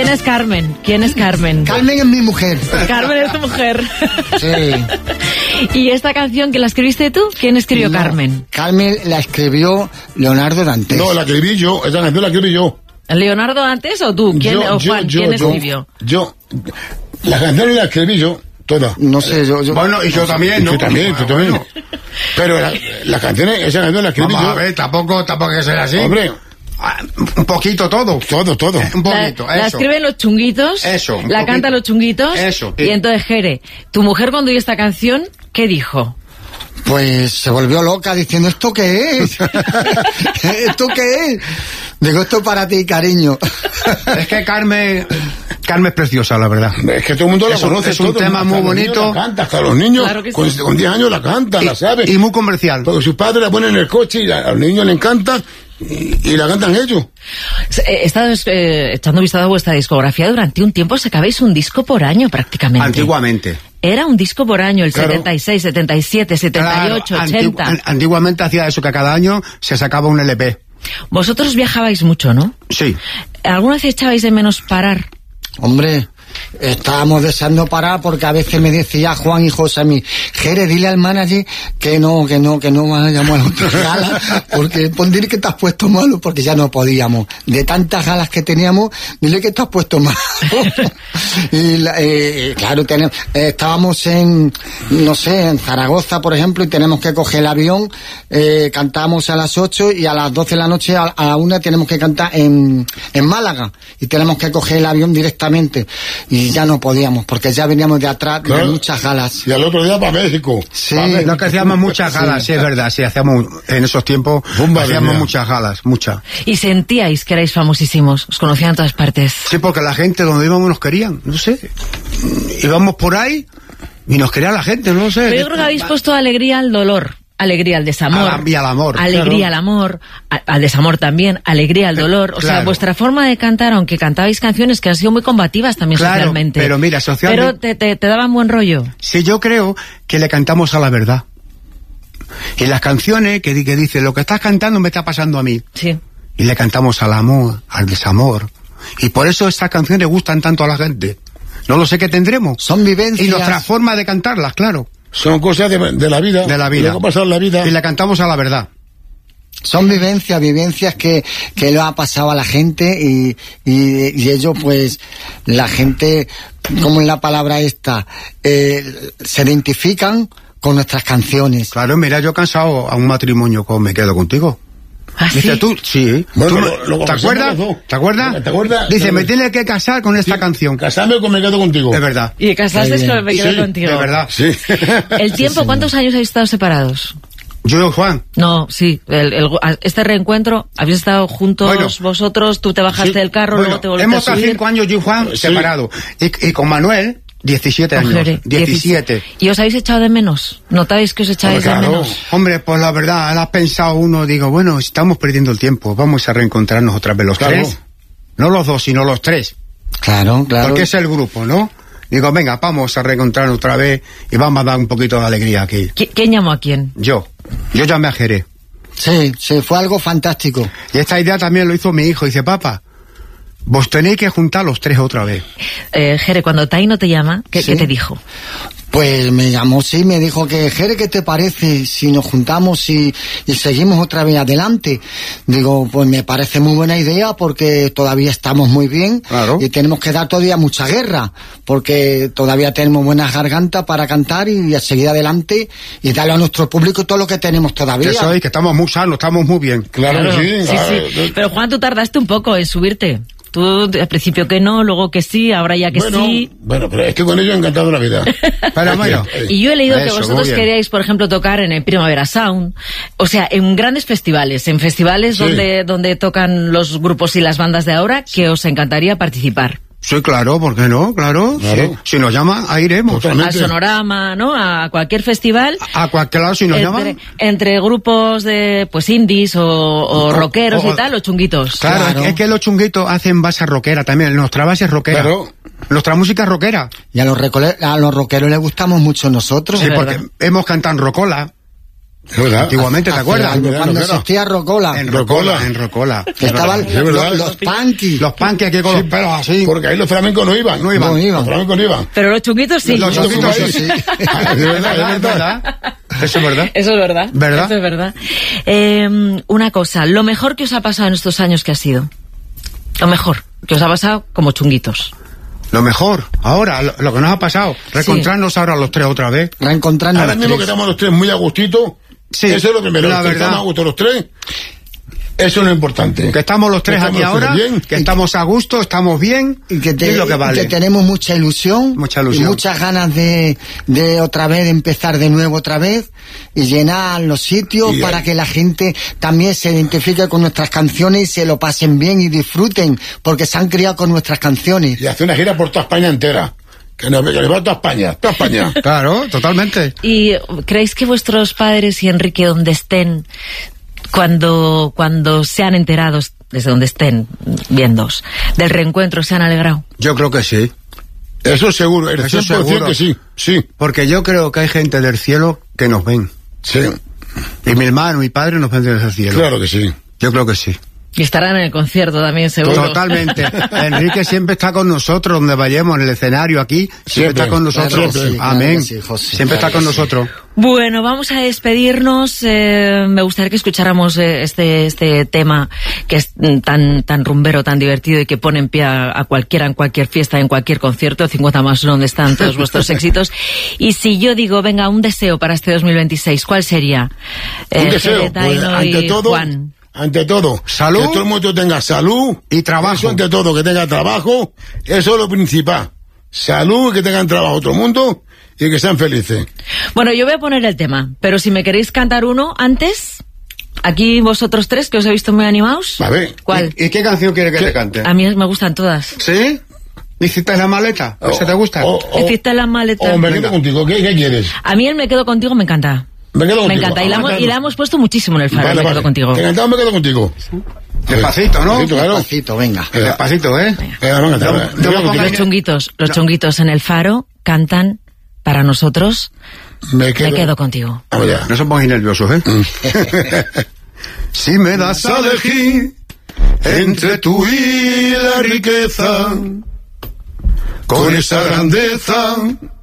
¿Quién es Carmen? ¿Quién es Carmen? Carmen es mi mujer. Carmen es tu mujer. Sí. ¿Y esta canción que la escribiste tú? ¿Quién escribió Carmen? Carmen la escribió Leonardo Dantes. No, la escribí yo. Esa canción la escribí yo. ¿Leonardo Dantes o tú? ¿Quién escribió? Yo. La canción la escribí yo. Toda. No sé, yo... Bueno, y yo también, ¿no? Tú también. Pero esa canción la escribí yo. A ver, tampoco hay que ser así. Hombre. Un poquito todo. Todo. Un poquito, la escriben los chunguitos. Eso. La cantan los chunguitos. Eso. Y entonces, Jere, tu mujer cuando oyó esta canción, ¿qué dijo? Pues se volvió loca diciendo, ¿esto qué es? ¿Esto qué es? Digo, esto para ti, cariño. Es que Carmen es preciosa, la verdad. Es que todo el mundo la conoce. Es un tema muy bonito. Hasta los niños, claro que sí. con 10 años la cantan, la saben. Y muy comercial. Porque sus padres la ponen en el coche y a los niños le encanta y la cantan ellos. He estado echando vistazo a vuestra discografía. Durante un tiempo sacabais un disco por año prácticamente. Antiguamente. Era un disco por año, el claro. 76, 77, 78, claro, 80. Antiguamente hacía eso, que cada año se sacaba un LP. Vosotros viajabais mucho, ¿no? Sí. ¿Alguna vez echabais de menos parar? Hombre, estábamos deseando parar porque a veces me decía Juan y José a mí, Jere, dile al manager que no vayamos a la otra gala, porque dile que te has puesto malo, porque ya no podíamos. De tantas galas que teníamos, dile que te has puesto malo. Y claro, estábamos en Zaragoza, por ejemplo, y tenemos que coger el avión, cantamos a las 8 y a las 12 de la noche a la 1 tenemos que cantar en Málaga, y tenemos que coger el avión directamente. Y ya no podíamos, porque ya veníamos de atrás, claro, de muchas galas. Y al otro día para México. Sí. No, que hacíamos muchas galas, sí, es verdad, sí, hacíamos, en esos tiempos, hacíamos muchas galas, muchas. Y sentíais que erais famosísimos, os conocían en todas partes. Sí, porque la gente donde íbamos nos querían, no sé. Íbamos por ahí y nos quería la gente, no sé. Pero yo creo que habéis puesto alegría al dolor. Alegría al desamor. Y al amor. Alegría al amor, al desamor también, alegría al dolor. O sea, vuestra forma de cantar, aunque cantabais canciones que han sido muy combativas también socialmente. Pero mira, socialmente... Pero te daban buen rollo. Sí, yo creo que le cantamos a la verdad. Y las canciones que dice, lo que estás cantando me está pasando a mí. Sí. Y le cantamos al amor, al desamor. Y por eso estas canciones gustan tanto a la gente. No lo sé qué tendremos. Son vivencias. Y nuestra forma de cantarlas, claro. Son cosas de la vida. De la vida. Lo que ha pasado en la vida. Y le cantamos a la verdad. Son vivencias que lo ha pasado a la gente y ellos, pues, la gente, como en la palabra esta, se identifican con nuestras canciones. Claro, mira, yo he cansado a un matrimonio con Me quedo contigo. ¿Ah, sí? Dice tú, sí. Bueno, ¿Te acuerdas? ¿Te acuerdas? Dice, me tienes que casar con esta canción. Casarme con Me quedo contigo. De verdad. Y casaste con Me quedo contigo. De verdad. Sí. ¿El tiempo? ¿Cuántos años habéis estado separados? Yo y Juan. No, sí. Este reencuentro, habéis estado juntos vosotros, tú te bajaste del carro, luego te volviste hemos a estado subir. 5 años yo y Juan separados. Y con Manuel, 17 años. Mujeres, 17. ¿Y os habéis echado de menos? ¿Notáis que os echáis de menos? Hombre, pues la verdad, lo has pensado uno, digo, bueno, estamos perdiendo el tiempo, vamos a reencontrarnos otra vez los tres. No los dos, sino los tres. Claro. Porque es el grupo, ¿no? Digo, venga, vamos a reencontrarnos otra vez y vamos a dar un poquito de alegría aquí. ¿Quién llamó a quién? Yo llamé a Jere. Sí, fue algo fantástico. Y esta idea también lo hizo mi hijo, dice, papá, vos tenéis que juntar los tres otra vez. Jere, cuando Taino te llama, ¿qué te dijo? Pues me llamó, sí, me dijo que, Jere, ¿qué te parece si nos juntamos y seguimos otra vez adelante? Digo, pues me parece muy buena idea porque todavía estamos muy bien. Claro. Y tenemos que dar todavía mucha guerra porque todavía tenemos buenas gargantas para cantar y seguir adelante y darle a nuestro público todo lo que tenemos todavía. Eso es, que estamos muy sanos, estamos muy bien. Claro que sí. Sí. Pero Juan, tú tardaste un poco en subirte. Tú al principio que no, luego que sí, ahora ya que sí. Bueno, pero es que con ello he encantado la vida. Pero bueno. Y yo he leído que Eso, vosotros queríais, por ejemplo, tocar en el Primavera Sound, o sea, en grandes festivales, en festivales donde tocan los grupos y las bandas de ahora, que os encantaría participar. Sí, claro, ¿por qué no? Claro. Sí. Si nos llama, ahí iremos. Totalmente. Al Sonorama, ¿no? A cualquier festival. A cualquier lado, si nos llaman. Entre grupos de, pues, indies o rockeros y tal, o chunguitos. Claro. Es que los chunguitos hacen base rockera también. Nuestra base es rockera. Claro. Nuestra música es rockera. Y a los rockeros les gustamos mucho nosotros. Sí, porque hemos cantado en rocola. Es verdad. Antiguamente, ¿te acuerdas? Cuando existía Rocola. En Rocola. Que estaban los punkis. Los punkis aquí con los pelos así. Porque ahí los flamencos no iban. No iban. Los flamencos no iban. Pero los chunguitos sí. Los chunguitos sí. Es verdad, es verdad. Eso es verdad. Eso es verdad. ¿Verdad? Eso es verdad. Una cosa, lo mejor que os ha pasado en estos años, ¿qué ha sido? Lo mejor que os ha pasado como chunguitos. Lo mejor, ahora, lo que nos ha pasado, reencontrarnos ahora los tres otra vez. Reencontrarnos Ahora mismo que estamos los tres muy a gustito, Sí, eso es lo primero. la Que verdad. estamos a gusto los tres, eso es lo importante. Que estamos los tres aquí ahora, bien. que estamos a gusto, estamos bien, y que, es lo que vale. que tenemos mucha ilusión y muchas ganas de otra vez, de empezar de nuevo otra vez y llenar los sitios para que la gente también se identifique con nuestras canciones y se lo pasen bien y disfruten, porque se han criado con nuestras canciones. Y hacer una gira por toda España entera. Que nos va a toda España. Claro, totalmente. ¿Y creéis que vuestros padres y Enrique, donde estén, cuando sean enterados, desde donde estén viéndoos, del reencuentro, se han alegrado? Yo creo que sí. Eso seguro, el Eso 100% seguro. que sí, sí. Porque yo creo que hay gente del cielo que nos ven. Sí, Y mi hermano, mi padre nos ven desde el cielo. claro que sí. Yo creo que sí. Y estarán en el concierto también, seguro. Totalmente. Enrique siempre está con nosotros, donde vayamos, en el escenario aquí, siempre está con nosotros. Claro que sí, Amén. claro que sí, José, Siempre claro está con que sí. nosotros. Bueno, vamos a despedirnos. Me gustaría que escucháramos este tema que es tan rumbero, tan divertido y que pone en pie a cualquiera, en cualquier fiesta, en cualquier concierto. 50 más donde están todos vuestros éxitos. Y si yo digo, venga, un deseo para este 2026, ¿cuál sería? Un deseo, Tere, pues, Taino ante y todo, Juan. ante todo, salud, que todo el mundo tenga salud y trabajo. Eso ante todo, que tenga trabajo, eso es lo principal. Salud, que tengan trabajo todo el mundo y que sean felices. Bueno, yo voy a poner el tema, pero si me queréis cantar uno antes, aquí vosotros tres, que os he visto muy animados. A ver. ¿Cuál? ¿Y qué canción quiere que te cante? A mí me gustan todas. ¿Sí? ¿Hiciste la maleta? ¿Esa te gusta? Hiciste la maleta. O me quedo contigo, ¿qué quieres? A mí el Me Quedo Contigo me encanta. Me quedo contigo. Me encanta, y la hemos puesto muchísimo en el Faro, Vale, Me Quedo Contigo. ¿Te encantado? Me quedo contigo. Despacito, ¿no? Despacito, claro. Despacito, venga. Despacito, ¿eh? Venga, Los chunguitos en el Faro cantan para nosotros Me Quedo Contigo. Vamos ya. No se pongáis nerviosos, ¿eh? Si me das a elegir entre tú y la riqueza, con esa grandeza